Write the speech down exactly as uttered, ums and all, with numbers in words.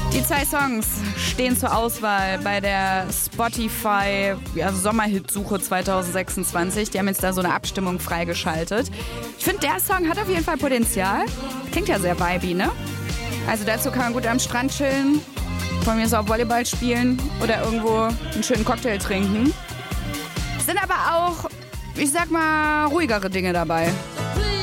Die zwei Songs stehen zur Auswahl bei der Spotify ja, Sommerhitsuche zwanzig sechsundzwanzig. Die haben jetzt da so eine Abstimmung freigeschaltet. Ich finde, der Song hat auf jeden Fall Potenzial. Klingt ja sehr vibey, ne? Also dazu kann man gut am Strand chillen, von mir so auch Volleyball spielen oder irgendwo einen schönen Cocktail trinken. Sind aber auch, ich sag mal, ruhigere Dinge dabei.